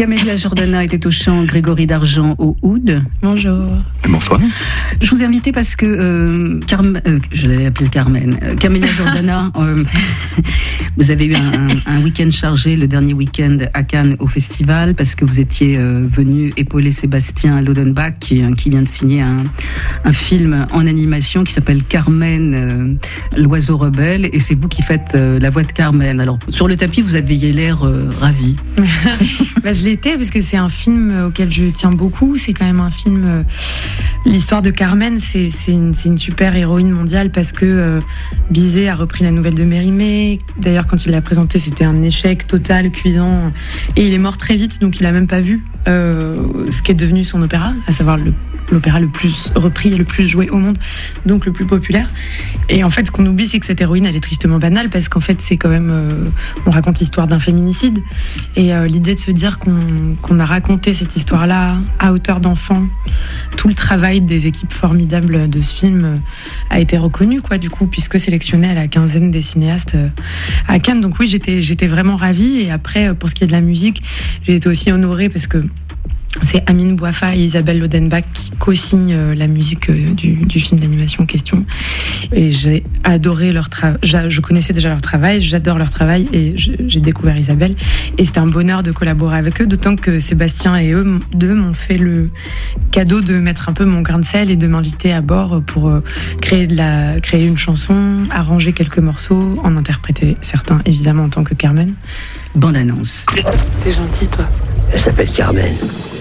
Camélia Jordana était au chant, Grégory D'Argent au oud. Bonjour. Bonsoir. Je vous ai invité parce que je l'ai appelé Carmen. Camélia Jordana, vous avez eu un week-end chargé, le dernier week-end à Cannes au festival, parce que vous étiez venu épauler Sébastien Lodenbach qui vient de signer un film en animation qui s'appelle Carmen, l'oiseau rebelle, et c'est vous qui faites la voix de Carmen. Alors sur le tapis, vous aviez l'air ravi. Je l'étais parce que c'est un film auquel je tiens beaucoup. C'est quand même un film. L'histoire de Carmen, c'est une super héroïne mondiale parce que Bizet a repris la nouvelle de Mérimée. D'ailleurs, quand il l'a présentée, c'était un échec total, cuisant, et il est mort très vite, donc il a même pas vu ce qui est devenu son opéra, à savoir l'opéra le plus repris et le plus joué au monde, donc le plus populaire. Et en fait, ce qu'on oublie, c'est que cette héroïne, elle est tristement banale, parce qu'en fait, c'est quand même... on raconte l'histoire d'un féminicide. Et l'idée de se dire qu'on a raconté cette histoire-là à hauteur d'enfant, tout le travail des équipes formidables de ce film a été reconnu, quoi, du coup, puisque sélectionné à la quinzaine des cinéastes à Cannes. Donc oui, j'étais vraiment ravie. Et après, pour ce qui est de la musique, j'ai été aussi honorée parce que c'est Amine Bouafa et Isabelle Lodenbach qui co-signent la musique du film d'animation en question. Et j'ai adoré leur travail. Je connaissais déjà leur travail, j'adore leur travail, et j'ai découvert Isabelle. Et c'était un bonheur de collaborer avec eux, d'autant que Sébastien et eux deux m'ont fait le cadeau de mettre un peu mon grain de sel et de m'inviter à bord pour créer une chanson, arranger quelques morceaux, en interpréter certains, évidemment, en tant que Carmen. Bande annonce. T'es gentil, toi. Elle s'appelle Carmen.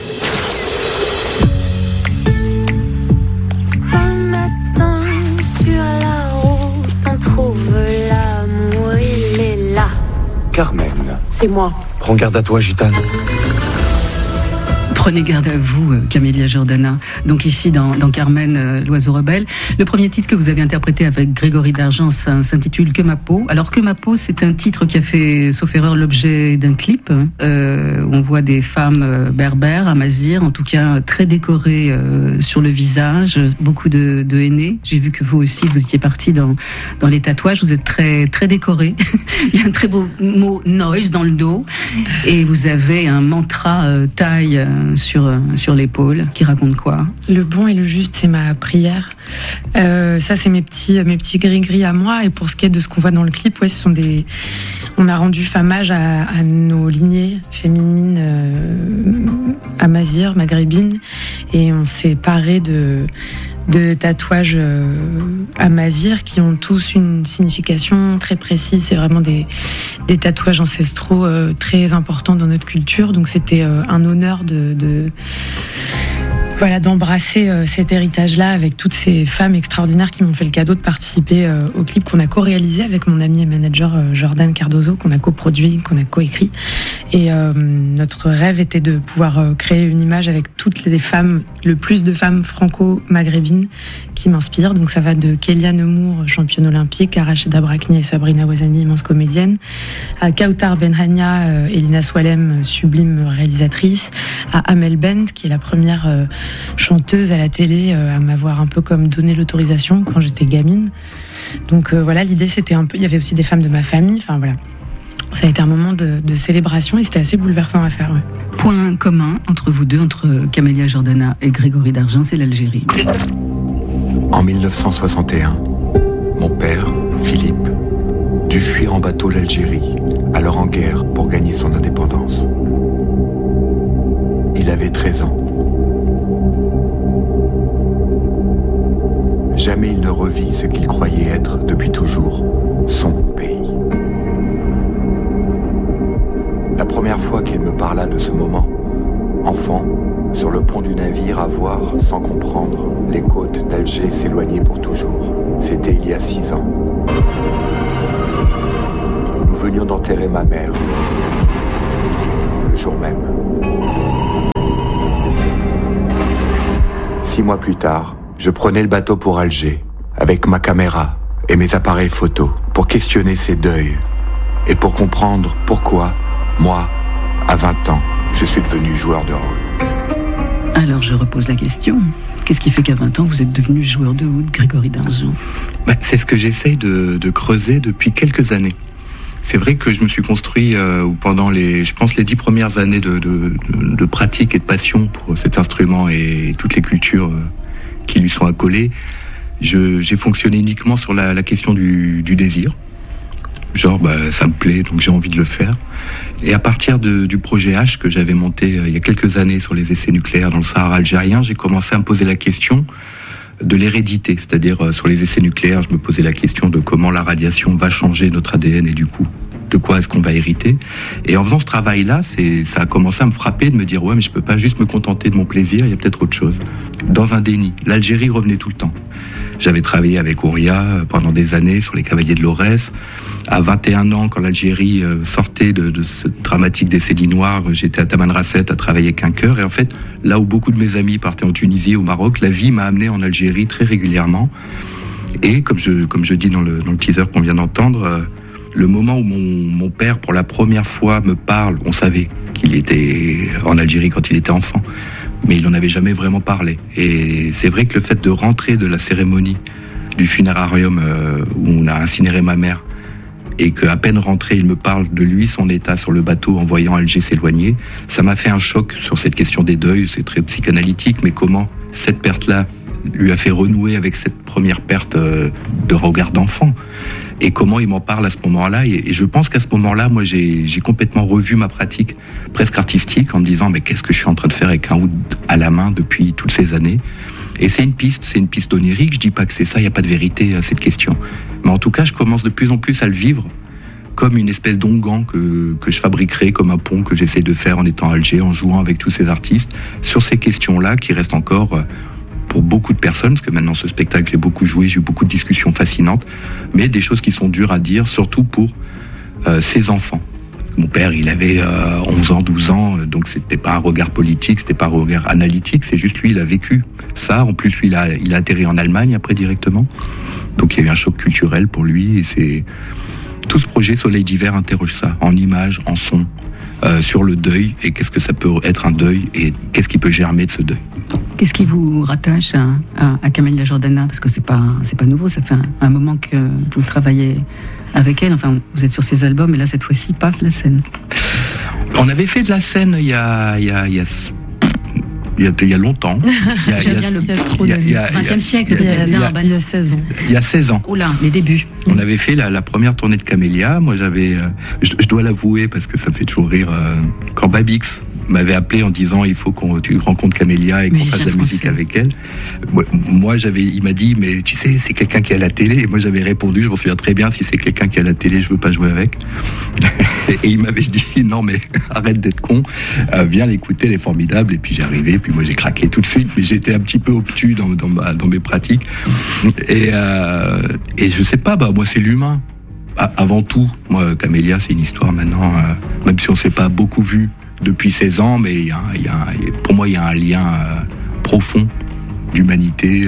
Carmen. C'est moi. Prends garde à toi, gitane. Prenez garde à vous, Camélia Jordana. Donc ici, dans Carmen, l'oiseau rebelle. Le premier titre que vous avez interprété avec Grégory D'Argent s'intitule Que ma peau. Alors, Que ma peau, c'est un titre qui a fait, sauf erreur, l'objet d'un clip. On voit des femmes berbères, amazighes, en tout cas très décorées sur le visage, beaucoup de henné. J'ai vu que vous aussi, vous étiez parti dans les tatouages. Vous êtes très, très décorés. Il y a un très beau mot noise dans le dos. Et vous avez un mantra taille sur l'épaule qui raconte quoi? Le bon et le juste, c'est ma prière. Ça, c'est mes petits gris-gris à moi. Et pour ce qui est de ce qu'on voit dans le clip, ouais, on a rendu hommage à nos lignées féminines amazighes, maghrébines, et on s'est paré de tatouages amazighes qui ont tous une signification très précise. C'est vraiment des tatouages ancestraux très importants dans notre culture. Donc c'était un honneur d'embrasser cet héritage-là avec toutes ces femmes extraordinaires qui m'ont fait le cadeau de participer au clip qu'on a co-réalisé avec mon ami et manager Jordan Cardozo, qu'on a coproduit, qu'on a coécrit. Et notre rêve était de pouvoir créer une image avec toutes les femmes, le plus de femmes franco-maghrébines qui m'inspirent. Donc ça va de Kélia Nemour, championne olympique, à Rachida Brakni et Sabrina Ouazani, immense comédienne, à Kautar Benhania, Elina Swalem, sublime réalisatrice, à Amel Bent, qui est la première chanteuse à la télé à m'avoir un peu comme donné l'autorisation quand j'étais gamine. Donc voilà, l'idée c'était un peu, il y avait aussi des femmes de ma famille, enfin voilà. Ça a été un moment de célébration et c'était assez bouleversant à faire. Ouais. Point commun entre vous deux, entre Camélia Jordana et Grégory D'Argent, c'est l'Algérie. En 1961, mon père, Philippe, dut fuir en bateau l'Algérie, alors en guerre pour gagner son indépendance. Il avait 13 ans. Jamais il ne revit ce qu'il croyait être depuis toujours son pays. La première fois qu'il me parla de ce moment, enfant, sur le pont du navire à voir, sans comprendre, les côtes d'Alger s'éloigner pour toujours. C'était il y a 6 ans. Nous venions d'enterrer ma mère, le jour même. 6 mois plus tard, je prenais le bateau pour Alger, avec ma caméra et mes appareils photo, pour questionner ces deuils, et pour comprendre pourquoi, moi, à 20 ans, je suis devenu joueur de oud. Alors je repose la question. Qu'est-ce qui fait qu'à 20 ans, vous êtes devenu joueur de oud, Grégory D'Argent? C'est ce que j'essaye de creuser depuis quelques années. C'est vrai que je me suis construit pendant les 10 premières années de pratique et de passion pour cet instrument et toutes les cultures qui lui sont accolées. J'ai fonctionné uniquement sur la question du désir. Genre, ça me plaît, donc j'ai envie de le faire. Et à partir du projet H que j'avais monté il y a quelques années sur les essais nucléaires dans le Sahara algérien, j'ai commencé à me poser la question de l'hérédité. C'est-à-dire, sur les essais nucléaires, je me posais la question de comment la radiation va changer notre ADN et du coup, de quoi est-ce qu'on va hériter. Et en faisant ce travail-là, ça a commencé à me frapper, de me dire, ouais, mais je peux pas juste me contenter de mon plaisir, il y a peut-être autre chose. Dans un déni. L'Algérie revenait tout le temps. J'avais travaillé avec Ouria pendant des années sur les Cavaliers de l'Aurès. À 21 ans, quand l'Algérie sortait de ce dramatique décennie noire, j'étais à Tamanrasset à travailler avec un chœur. Et en fait, là où beaucoup de mes amis partaient en Tunisie, au Maroc, la vie m'a amené en Algérie très régulièrement. Et comme je dis dans le teaser qu'on vient d'entendre, le moment où mon père, pour la première fois, me parle, on savait qu'il était en Algérie quand il était enfant, mais il n'en avait jamais vraiment parlé. Et c'est vrai que le fait de rentrer de la cérémonie du funérarium où on a incinéré ma mère, et qu'à peine rentré, il me parle de lui, son état sur le bateau en voyant Alger s'éloigner, ça m'a fait un choc sur cette question des deuils. C'est très psychanalytique, mais comment cette perte-là lui a fait renouer avec cette première perte de regard d'enfant. Et comment il m'en parle à ce moment-là. Et je pense qu'à ce moment-là, moi, j'ai complètement revu ma pratique presque artistique en me disant, mais qu'est-ce que je suis en train de faire avec un oud à la main depuis toutes ces années? Et c'est une piste onirique. Je dis pas que c'est ça, il n'y a pas de vérité à cette question. Mais en tout cas, je commence de plus en plus à le vivre comme une espèce d'onguent que je fabriquerai, comme un pont que j'essaie de faire en étant à Alger, en jouant avec tous ces artistes, sur ces questions-là qui restent encore pour beaucoup de personnes, parce que maintenant ce spectacle, j'ai beaucoup joué, j'ai eu beaucoup de discussions fascinantes, mais des choses qui sont dures à dire, surtout pour ses enfants. Mon père, il avait 11 ans, 12 ans, donc c'était pas un regard politique, c'était pas un regard analytique, c'est juste lui, il a vécu ça. En plus, lui, il a atterri en Allemagne après directement. Donc il y a eu un choc culturel pour lui, et c'est... Tout ce projet Soleil d'hiver interroge ça, en images, en son, sur le deuil, et qu'est-ce que ça peut être un deuil, et qu'est-ce qui peut germer de ce deuil. Qu'est-ce qui vous rattache à Camélia Jordana? Parce que c'est pas nouveau, ça fait un moment que vous travaillez avec elle, enfin vous êtes sur ses albums, et là cette fois-ci, paf, la scène. On avait fait de la scène il y a longtemps. J'aime bien le 20e siècle, il y a 16 ans. Il y a 16 ans. Oh là, les débuts. On avait fait la première tournée de Camélia. Moi, j'avais, je dois l'avouer parce que ça me fait toujours rire, quand Babix m'avait appelé en disant il faut que tu rencontres Camélia et qu'on fasse la musique avec elle. Moi, il m'a dit mais tu sais, c'est quelqu'un qui est à la télé. Et moi, j'avais répondu, je m'en souviens très bien, si c'est quelqu'un qui est à la télé, je veux pas jouer avec. Et il m'avait dit non mais arrête d'être con, viens l'écouter, elle est formidable. Et puis j'ai arrivé, puis moi j'ai craqué tout de suite, mais j'étais un petit peu obtus dans mes pratiques. Et je sais pas, moi c'est l'humain. Avant tout, moi Camélia c'est une histoire maintenant, même si on s'est pas beaucoup vu depuis 16 ans, mais pour moi il y a un lien profond d'humanité.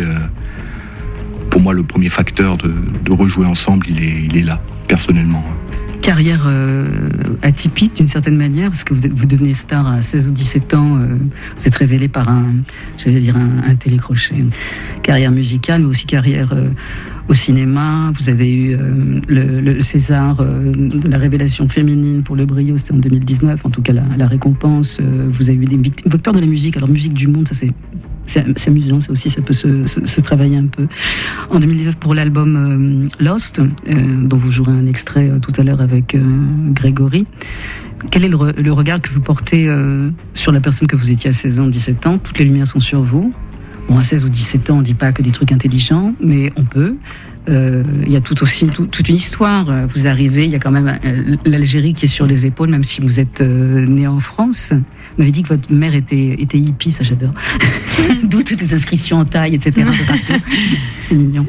Pour moi le premier facteur de rejouer ensemble, il est là, personnellement. Carrière atypique d'une certaine manière, parce que vous devenez star à 16 ou 17 ans, vous êtes révélé par un télécrochet. Carrière musicale, mais aussi carrière au cinéma. Vous avez eu le César de la révélation féminine pour Le Brio, c'était en 2019, en tout cas la récompense. Vous avez eu des victoires de la musique, alors musique du monde, ça c'est amusant, ça aussi, ça peut se travailler un peu. En 2019, pour l'album Lost, dont vous jouerez un extrait tout à l'heure avec Grégory, quel est le regard que vous portez sur la personne que vous étiez à 16 ans, 17 ans? Toutes les lumières sont sur vous. Bon, à 16 ou 17 ans, on ne dit pas que des trucs intelligents, mais on peut. Il y a toute une histoire. Vous arrivez, il y a quand même l'Algérie qui est sur les épaules, même si vous êtes né en France. Vous m'avez dit que votre mère était hippie, ça j'adore. D'où toutes les inscriptions en taille, etc. de partout. C'est mignon.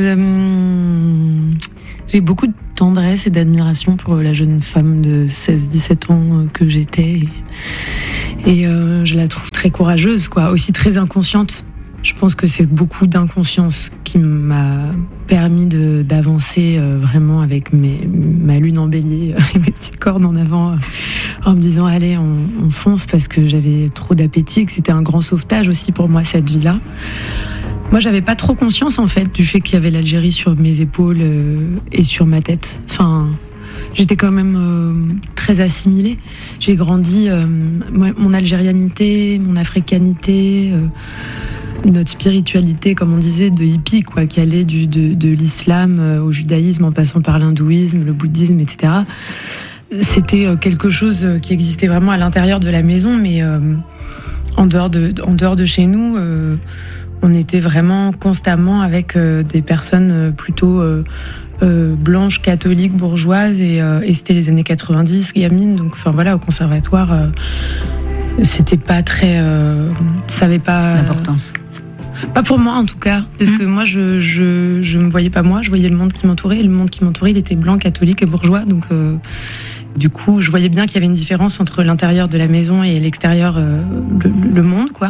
J'ai beaucoup de tendresse et d'admiration pour la jeune femme de 16-17 ans que j'étais. Et je la trouve très courageuse, quoi, aussi très inconsciente. Je pense que c'est beaucoup d'inconscience qui m'a permis d'avancer vraiment avec ma lune en bélier et mes petites cordes en avant, en me disant allez, on fonce, parce que j'avais trop d'appétit, que c'était un grand sauvetage aussi pour moi, cette vie-là. Moi, j'avais pas trop conscience en fait du fait qu'il y avait l'Algérie sur mes épaules et sur ma tête. Enfin, j'étais quand même très assimilée. J'ai grandi, mon algérianité, mon africanité, notre spiritualité, comme on disait, de hippie, quoi, qui allait de l'islam au judaïsme, en passant par l'hindouisme, le bouddhisme, etc. C'était quelque chose qui existait vraiment à l'intérieur de la maison, mais en dehors de chez nous, on était vraiment constamment avec des personnes plutôt blanches, catholiques, bourgeoises, et c'était les années 90, gamine, donc enfin voilà, au conservatoire, c'était pas très, ça avait pas l'importance. Pas pour moi en tout cas, parce que moi je me voyais pas moi, je voyais le monde qui m'entourait, et le monde qui m'entourait il était blanc, catholique et bourgeois, donc du coup je voyais bien qu'il y avait une différence entre l'intérieur de la maison et l'extérieur, le monde, quoi.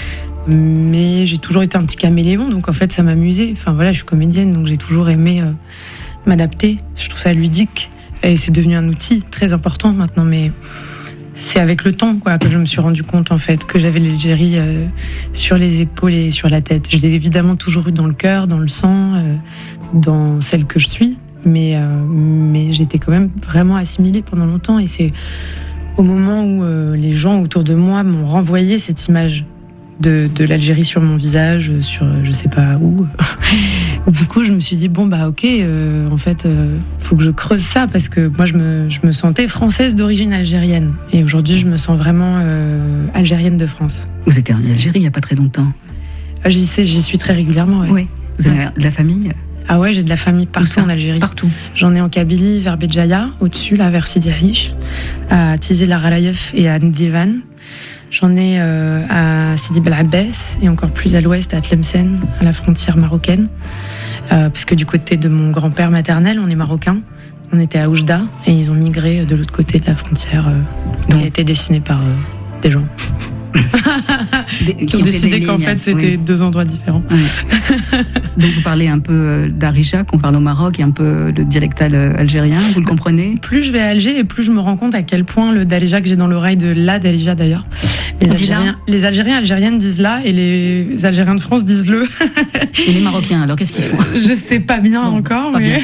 Mais j'ai toujours été un petit caméléon, donc en fait ça m'amusait. Enfin voilà, je suis comédienne, donc j'ai toujours aimé m'adapter. Je trouve ça ludique et c'est devenu un outil très important maintenant. Mais c'est avec le temps, quoi, que je me suis rendu compte en fait que j'avais l'Algérie sur les épaules et sur la tête. Je l'ai évidemment toujours eu dans le cœur, dans le sang, dans celle que je suis. Mais j'étais quand même vraiment assimilée pendant longtemps. Et c'est au moment où les gens autour de moi m'ont renvoyé cette image de l'Algérie sur mon visage, sur je sais pas où. Du coup, je me suis dit bon bah ok, en fait, faut que je creuse ça, parce que moi je me sentais française d'origine algérienne, et aujourd'hui je me sens vraiment algérienne de France. Vous étiez en Algérie il y a pas très longtemps. J'y suis très régulièrement. Ouais. Oui. Vous avez de la famille? Ah ouais, j'ai de la famille partout en Algérie. Partout. J'en ai en Kabylie, vers Béjaïa, au-dessus là, vers Sidi Aish, à Tizi Laralaïef et à Ndlivan. J'en ai à Sidi Bel Abbès, et encore plus à l'ouest, à Tlemcen, à la frontière marocaine. Parce que du côté de mon grand-père maternel, on est marocain. On était à Oujda, et ils ont migré de l'autre côté de la frontière, qui a été dessinée par des gens. Qui ont décidé qu'en fait c'était deux endroits différents. Oui. Donc vous parlez un peu d'Arija, qu'on parle au Maroc, et un peu le dialectal algérien, vous le comprenez? Plus je vais à Alger, et plus je me rends compte à quel point le Darija que j'ai dans l'oreille, de la Darija d'ailleurs, les Algériens algériennes disent là, et les Algériens de France disent le. Et les Marocains, alors qu'est-ce qu'ils font? Je sais pas bien encore, mais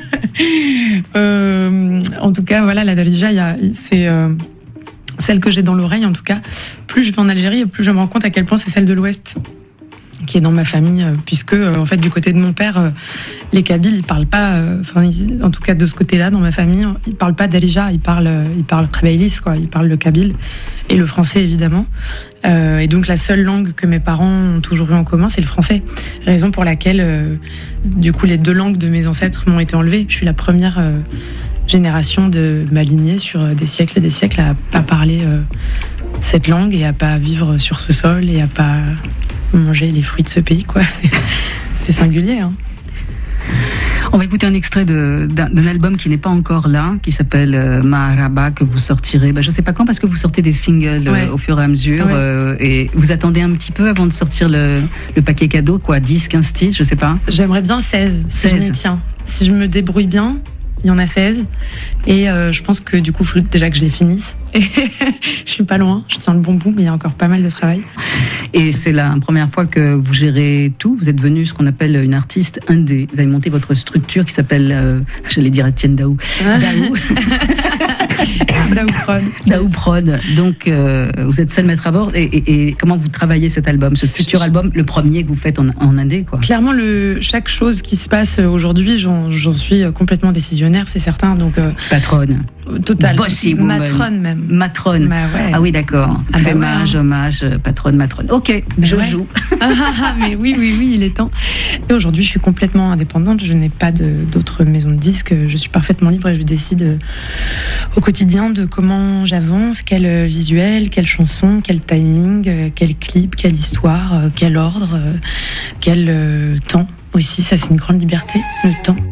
en tout cas voilà, la Darija, c'est celle que j'ai dans l'oreille, en tout cas. Plus je vais en Algérie, et plus je me rends compte à quel point c'est celle de l'Ouest qui est dans ma famille, puisque en fait du côté de mon père, les Kabyles ils parlent pas, en tout cas de ce côté-là dans ma famille, ils parlent pas d'Arija, ils parlent Khabailis, quoi, ils parlent le kabyle et le français évidemment. Et donc la seule langue que mes parents ont toujours eu en commun, c'est le français. Raison pour laquelle du coup les deux langues de mes ancêtres m'ont été enlevées. Je suis la première génération de ma lignée sur des siècles et des siècles à pas parler cette langue, et à pas vivre sur ce sol, et à pas manger les fruits de ce pays, quoi. C'est singulier, hein. On va écouter un extrait d'un album qui n'est pas encore là, qui s'appelle Maharaba, que vous sortirez, je sais pas quand, parce que vous sortez des singles au fur et à mesure, et vous attendez un petit peu avant de sortir le paquet cadeau, quoi, 10, 15 titres, je sais pas. J'aimerais bien 16, si je m'y tiens. Si je me débrouille bien, il y en a 16, et je pense que du coup, il faut déjà que je les finisse. Et je suis pas loin, je tiens le bon bout, mais il y a encore pas mal de travail. Et c'est la première fois que vous gérez tout. Vous êtes devenu ce qu'on appelle une artiste indé. Vous avez monté votre structure qui s'appelle, j'allais dire Etienne Daou. Daou Prod. Donc, vous êtes seul maître à bord. Et comment vous travaillez cet album, ce futur album, le premier que vous faites en indé, quoi? Clairement, chaque chose qui se passe aujourd'hui, j'en suis complètement décisionnaire, c'est certain. Donc, patronne. Total. Bossy woman. Matrone même. Matrone. Ouais. Ah oui, d'accord. Hommage, patronne, matrone. Ok, je joue. Mais oui, il est temps. Et aujourd'hui, je suis complètement indépendante. Je n'ai pas d'autres maisons de disques. Je suis parfaitement libre, et je décide au quotidien de comment j'avance, quel visuel, quelle chanson, quel timing, quel clip, quelle histoire, quel ordre, quel temps aussi. Ça, c'est une grande liberté, le temps.